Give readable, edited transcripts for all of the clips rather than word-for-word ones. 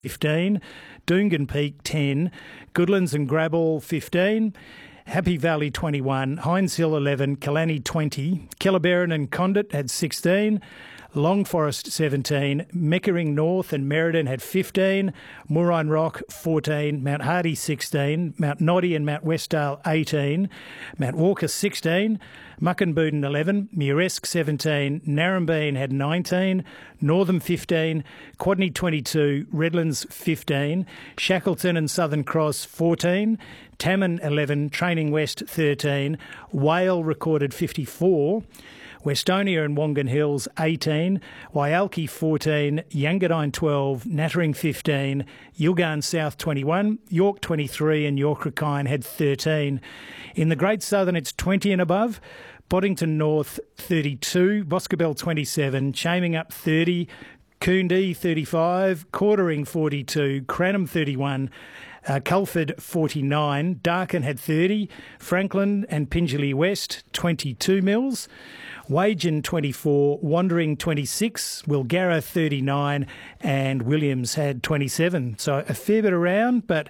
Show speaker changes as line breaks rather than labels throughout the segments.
15, Doongan Peak 10, Goodlands and Graball 15, Happy Valley 21, Hines Hill 11, Killarney 20, Killabarron and Condit had 16, Long Forest 17, Meckering North and Merredin had 15, Moorine Rock 14, Mount Hardy 16, Mount Noddy and Mount Westdale 18, Mount Walker 16, Muckenbuden 11, Muresk 17, Narrabeen had 19, Northam 15, Quadney 22, Redlands 15, Shackleton and Southern Cross 14, Tamman 11, Training West 13, Whale recorded 54, Westonia and Wongan Hills 18, Wyalki 14, Youngadine 12, Nattering 15, Yilgarn South 21, York 23 and York Racine had 13. In the Great Southern it's 20 and above, Boddington North 32, Boscobel 27, Chaming Up 30, Coondee 35, Quartering 42, Cranham 31, Culford 49, Darkin had 30, Franklin and Pingelly West 22 mils, Wagen 24, Wandering 26, Wilgarra 39 and Williams had 27. So a fair bit around, but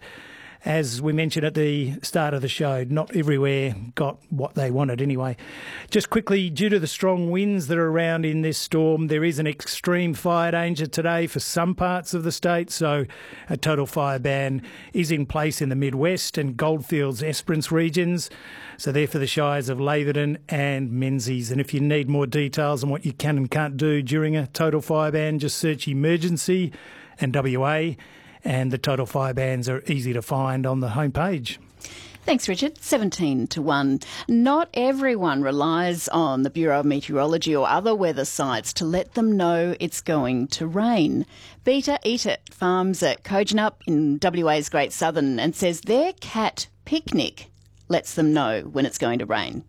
as we mentioned at the start of the show, not everywhere got what they wanted anyway. Just quickly, due to the strong winds that are around in this storm, there is an extreme fire danger today for some parts of the state, so a total fire ban is in place in the Midwest and Goldfields, Esperance regions, so they're for the shires of Laverton and Menzies. And if you need more details on what you can and can't do during a total fire ban, just search emergency and WA. And the total fire bans are easy to find on the homepage.
Thanks, Richard. 17 to 1. Not everyone relies on the Bureau of Meteorology or other weather sites to let them know it's going to rain. Beta Eat It farms at Kojonup in WA's Great Southern and says their cat Picnic lets them know when it's going to rain.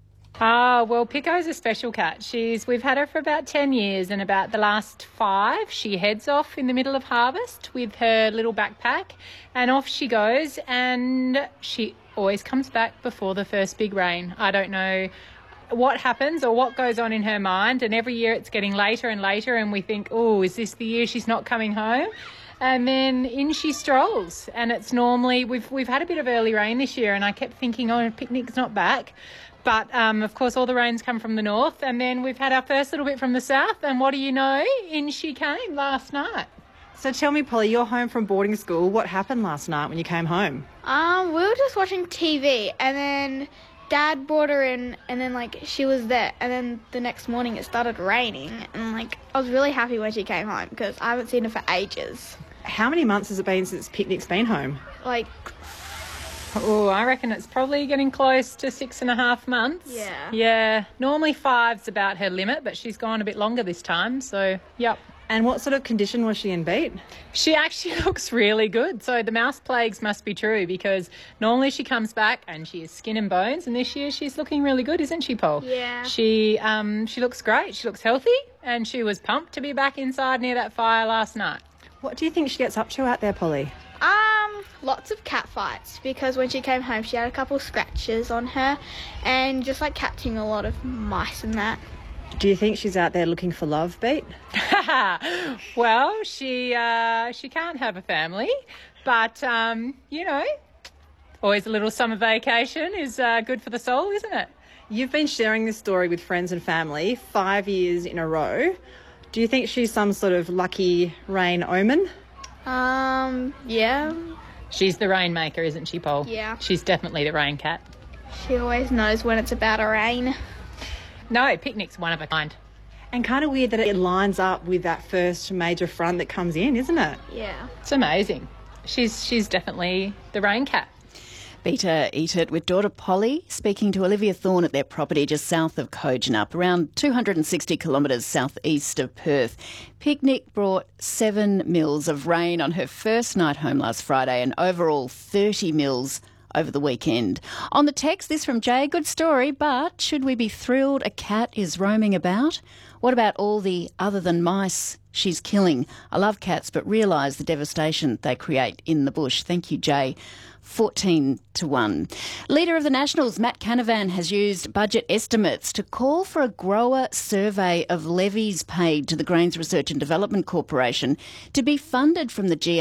Well, Pico's a special cat. We've had her for about 10 years, and about the last 5, she heads off in the middle of harvest with her little backpack, and off she goes, and she always comes back before the first big rain. I don't know what happens or what goes on in her mind, and every year it's getting later and later, and we think, oh, is this the year she's not coming home? And then in she strolls, and it's normally, we've had a bit of early rain this year, and I kept thinking, oh, Picnic's not back. But, of course, all the rains come from the north, and then we've had our first little bit from the south, and what do you know? In she came last night.
So tell me, Polly, you're home from boarding school. What happened last night when you came home?
We were just watching TV, and then Dad brought her in, and then, she was there, and then the next morning it started raining, and, I was really happy when she came home, because I haven't seen her for ages.
How many months has it been since Picnic's been home?
Oh, I reckon it's probably getting close to 6.5 months.
Yeah.
Yeah. Normally 5's about her limit, but she's gone a bit longer this time, so, yep.
And what sort of condition was she in, Beat?
She actually looks really good. So the mouse plagues must be true, because normally she comes back and she is skin and bones, and this year she's looking really good, isn't she, Paul?
Yeah.
She looks great. She looks healthy, and she was pumped to be back inside near that fire last night.
What do you think she gets up to out there, Polly?
Lots of cat fights, because when she came home she had a couple scratches on her and just catching a lot of mice and that.
Do you think she's out there looking for love, Beat?
Well, she can't have a family, but, always a little summer vacation is good for the soul, isn't it?
You've been sharing this story with friends and family 5 years in a row. Do you think she's some sort of lucky rain omen?
Yeah.
She's the rainmaker, isn't she, Paul?
Yeah.
She's definitely the rain cat.
She always knows when it's about to rain.
No, Picnic's one of a kind.
And kind of weird that it lines up with that first major front that comes in, isn't it?
Yeah.
It's amazing. She's definitely the rain cat.
Beta Eat It with daughter Polly speaking to Olivia Thorne at their property just south of Kojonup, around 260 kilometres southeast of Perth. Picnic brought 7 mils of rain on her first night home last Friday and overall 30 mils over the weekend. On the text, this from Jay, good story, but should we be thrilled a cat is roaming about? What about all the other than mice she's killing? I love cats, but realise the devastation they create in the bush. Thank you, Jay. 14 to 1. Leader of the Nationals, Matt Canavan, has used budget estimates to call for a grower survey of levies paid to the Grains Research and Development Corporation to be funded from the